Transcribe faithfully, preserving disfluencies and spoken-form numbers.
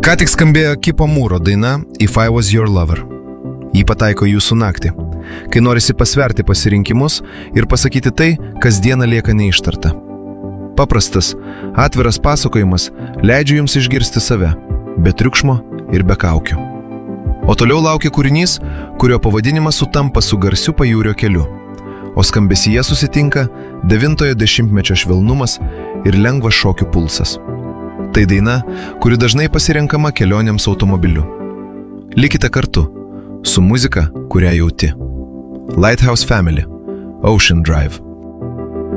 Ką tik skambėjo Kipo Mūro daina If I Was Your Lover. Jį pataiko jūsų naktį, kai norisi pasverti pasirinkimus ir pasakyti tai, kas dieną lieka neištarta. Paprastas, atviras pasakojimas leidžia jums išgirsti save, be triukšmo ir be kaukių. O toliau laukia kūrinys, kurio pavadinimas sutampa su garsiu pajūrio keliu, o skambesyje susitinka devintojo dešimtmečio švelnumas ir lengvas šokių pulsas. Tai daina, kuri dažnai pasirenkama kelionėms automobiliu. Likite kartu su muzika, kurią jauti. Lighthouse Family, Ocean Drive.